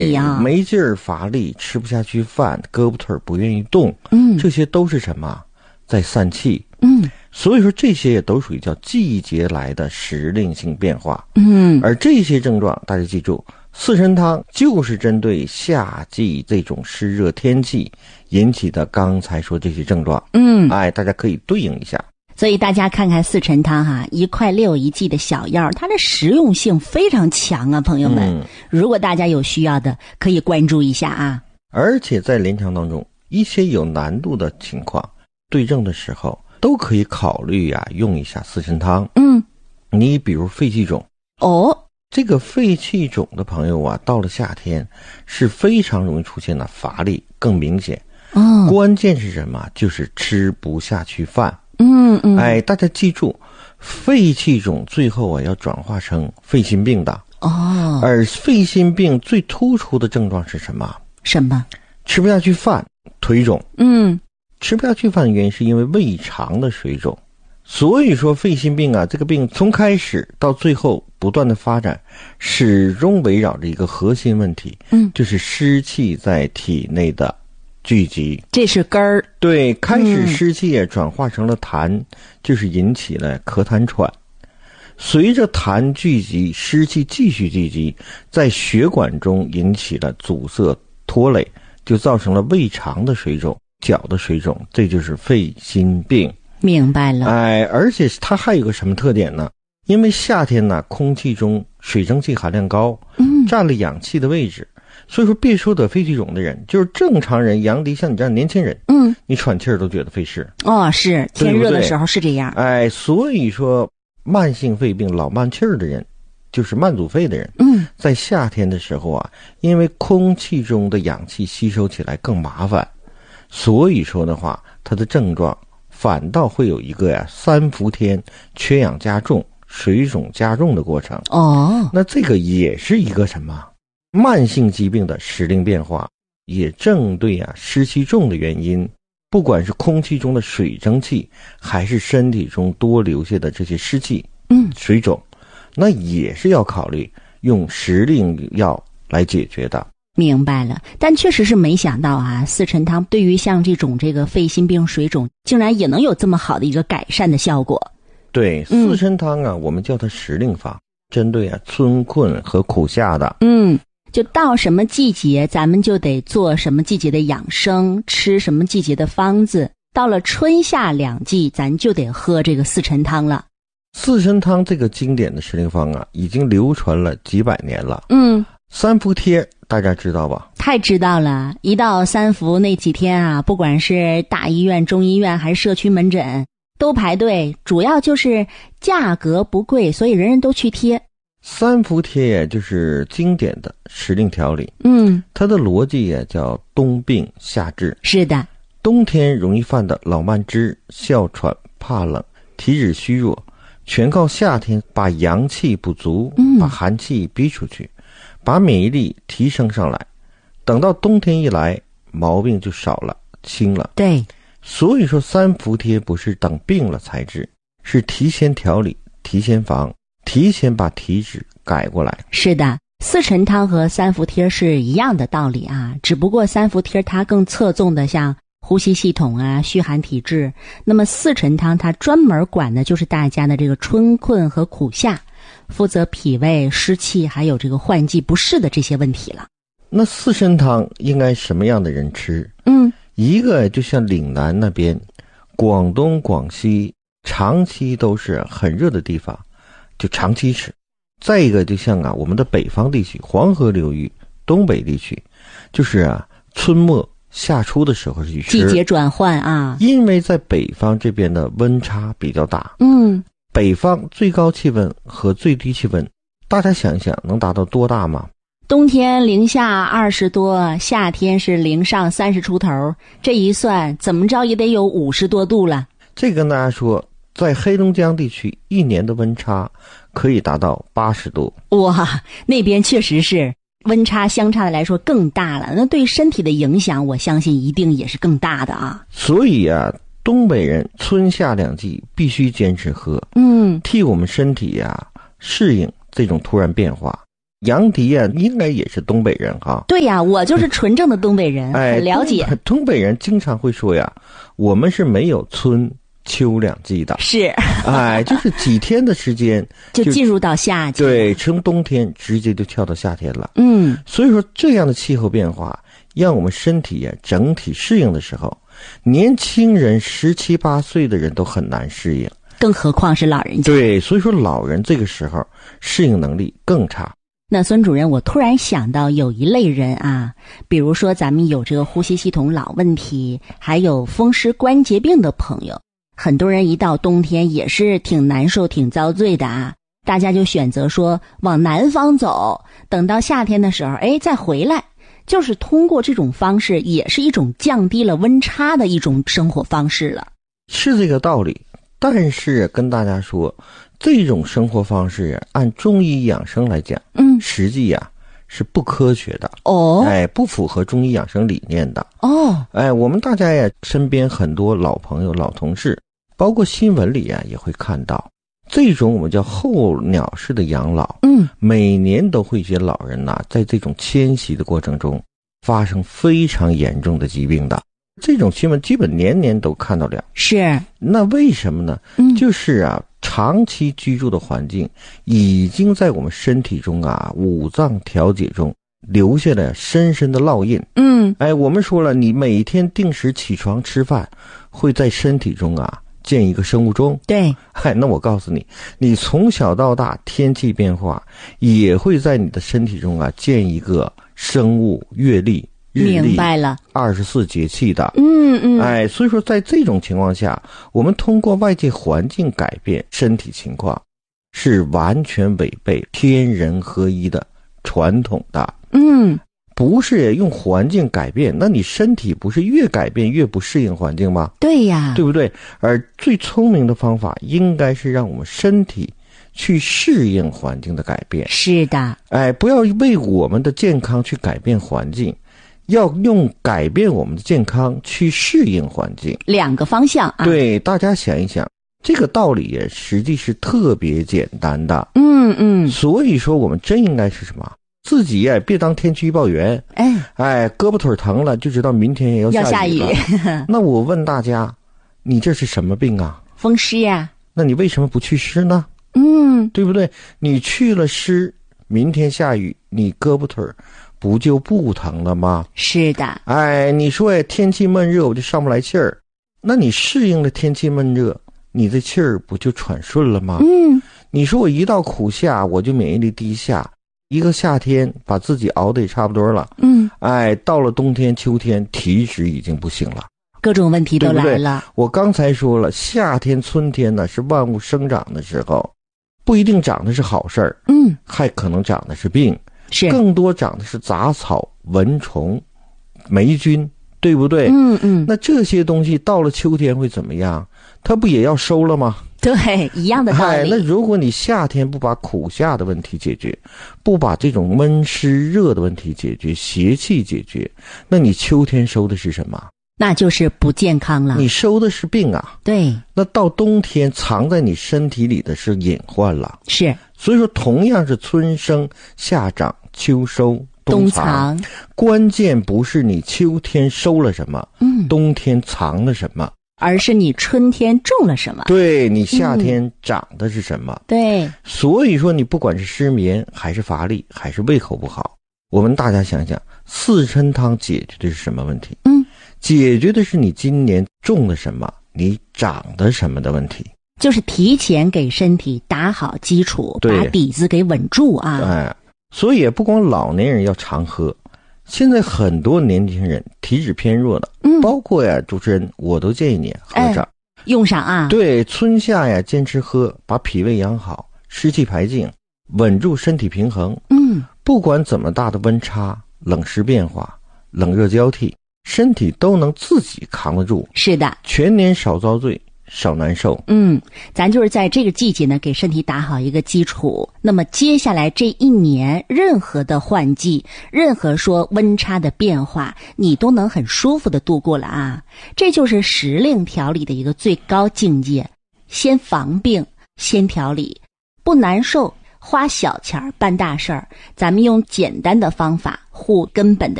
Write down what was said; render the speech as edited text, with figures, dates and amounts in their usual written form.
没劲儿乏力，吃不下去饭，胳膊腿不愿意动，这些都是什么？在散气。所以说这些也都属于叫季节来的时令性变化。而这些症状大家记住，四神汤就是针对夏季这种湿热天气引起的刚才说这些症状。大家可以对应一下。 所以大家看看四神汤1块6一剂的小药，它的实用性非常强啊，朋友们。如果大家有需要的，可以关注一下啊。 而且在临床当中，一些有难度的情况，对症的时候都可以考虑用一下四神汤。你比如肺气肿。这个肺气肿的朋友到了夏天是非常容易出现的乏力更明显。关键是什么？就是吃不下去饭。大家记住，肺气肿最后要转化成肺心病的。而肺心病最突出的症状是什么？吃不下去饭，腿肿。吃不下去饭的原因是因为胃肠的水肿。所以说肺心病这个病从开始到最后不断的发展，始终围绕着一个核心问题，就是湿气在体内的聚集， 这是根儿。 对，开始湿气也转化成了痰，就是引起了咳痰喘。随着痰聚集，湿气继续聚集，在血管中引起了阻塞拖累，就造成了胃肠的水肿、脚的水肿，这就是肺心病。 明白了。 而且它还有个什么特点呢？因为夏天空气中水蒸气含量高，占了氧气的位置，所以说别说得肺气肿的人，就是正常人，杨迪像你这样年轻人，你喘气儿都觉得费事。 是天热的时候是这样。 所以说慢性肺病老慢气儿的人，就是慢阻肺的人，在夏天的时候因为空气中的氧气吸收起来更麻烦，所以说的话，它的症状反倒会有一个三伏天缺氧加重、水肿加重的过程。那这个也是一个什么慢性疾病的时令变化，也正对湿气重的原因，不管是空气中的水蒸气，还是身体中多留下的这些湿气，水肿，那也是要考虑用时令药来解决的。 明白了。但确实是没想到四神汤对于像这个肺心病水肿竟然也能有这么好的一个改善的效果。 对，四神汤我们叫它时令法，针对春困和苦夏的。 就到什么季节咱们就得做什么季节的养生，吃什么季节的方子，到了春夏两季咱就得喝这个四神汤了。 四神汤这个经典的时令方已经流传了几百年了。三伏贴大家知道吧？ 太知道了。一到三伏那几天不管是大医院、中医院还是社区门诊都排队，主要就是价格不贵，所以人人都去贴。 三伏贴也就是经典的时令调理。它的逻辑也叫冬病夏治。是的，冬天容易犯的老慢支、哮喘、怕冷、体质虚弱，全靠夏天把阳气不足，把寒气逼出去，把免疫力提升上来，等到冬天一来，毛病就少了，轻了。对，所以说三伏贴不是等病了才治，是提前调理、提前防、提前把体质改过来。是的，四神汤和三伏贴是一样的道理只不过三伏贴它更侧重的像呼吸系统虚寒体质，那么四神汤它专门管的就是大家的这个春困和苦夏，负责脾胃、湿气还有这个换季不适的这些问题了。那四神汤应该什么样的人吃？一个就像岭南那边，广东、广西长期都是很热的地方，就长期吃。再一个就像我们的北方地区，黄河流域、东北地区，就是春末夏初的时候去吃，季节转换因为在北方这边的温差比较大。北方最高气温和最低气温，大家想一想能达到多大吗？冬天零下20多，夏天是零上30出头，这一算怎么着也得有50多度了。这跟大家说，在黑龙江地区一年的温差可以达到80度。哇，那边确实是温差相差的来说更大了，那对身体的影响我相信一定也是更大的所以东北人春夏两季必须坚持喝，替我们身体适应这种突然变化。 杨迪啊，应该也是东北人哈。 对呀，我就是纯正的东北人，很了解。 东北人经常会说呀，我们是没有春秋两季的。 是。 就是几天的时间就进入到夏季。 对，从冬天直接就跳到夏天了。所以说这样的气候变化，让我们身体整体适应的时候，年轻人17、18岁的人都很难适应， 更何况是老人家。 对，所以说老人这个时候适应能力更差。 那孙主任，我突然想到有一类人啊，比如说咱们有这个呼吸系统老问题，还有风湿关节病的朋友，很多人一到冬天也是挺难受挺遭罪的啊，大家就选择说往南方走，等到夏天的时候再回来，就是通过这种方式也是一种降低了温差的一种生活方式了。 是这个道理，但是跟大家说，这种生活方式按中医养生来讲，实际是不科学的不符合中医养生理念的我们大家身边很多老朋友、老同事，包括新闻里也会看到，这种我们叫候鸟式的养老，每年都会有些老人在这种迁徙的过程中发生非常严重的疾病的。这种新闻基本年年都看到了。 是。 那为什么呢？就是长期居住的环境已经在我们身体中五脏调节中留下了深深的烙印。我们说了，你每天定时起床吃饭，会在身体中建一个生物钟。 对。 那我告诉你，你从小到大天气变化也会在你的身体中建一个生物月历。 明白了 ，24节气的。所以说在这种情况下，我们通过外界环境改变身体情况，是完全违背天人合一的传统的。不是用环境改变，那你身体不是越改变越不适应环境吗？ 对呀， 对不对？而最聪明的方法应该是让我们身体去适应环境的改变。 是的。 不要为我们的健康去改变环境，要用改变我们的健康去适应环境， 两个方向对，大家想一想，这个道理实际是特别简单的。所以说我们真应该是什么？自己别当天气预报员。胳膊腿疼了就知道明天也要下雨了。那我问大家，你这是什么病啊？ 风湿呀。 那你为什么不去湿呢？对不对？你去了湿，明天下雨，你胳膊腿不就不疼了吗？ 是的。 你说天气闷热我就上不来气儿，那你适应了天气闷热，你的气儿不就喘顺了吗？你说我一到苦夏我就免疫力低下，一个夏天把自己熬得也差不多了，到了冬天秋天体脂已经不行了， 各种问题都来了，对不对？ 我刚才说了，夏天春天呢是万物生长的时候，不一定长的是好事儿，还可能长的是病， 是更多长的是杂草、蚊虫、霉菌，对不对？那这些东西到了秋天会怎么样？它不也要收了吗？ 对，一样的道理。 那如果你夏天不把苦夏的问题解决，不把这种闷湿热的问题解决，邪气解决，那你秋天收的是什么？ 那就是不健康了。 你收的是病啊。 对。 那到冬天藏在你身体里的是隐患了。 是。 所以说同样是春生夏长秋收冬藏，关键不是你秋天收了什么，冬天藏了什么， 而是你春天种了什么， 对，你夏天长的是什么。 对。 所以说你不管是失眠还是乏力还是胃口不好，我们大家想想，四神汤解决的是什么问题？解决的是你今年种了什么，你长的什么的问题， 就是提前给身体打好基础，把底子给稳住啊。 所以也不光老年人要常喝，现在很多年轻人体质偏弱的，包括主持人，我都建议你喝上， 用上啊。 对，春夏坚持喝，把脾胃养好，湿气排净，稳住身体平衡。不管怎么大的温差、冷湿变化、冷热交替，身体都能自己扛得住。 是的， 全年少遭罪，少难受。 咱就是在这个季节呢，给身体打好一个基础。那么接下来这一年，任何的换季，任何说温差的变化，你都能很舒服的度过了啊。这就是时令调理的一个最高境界，先防病，先调理，不难受， 花小钱办大事儿，咱们用简单的方法护根本的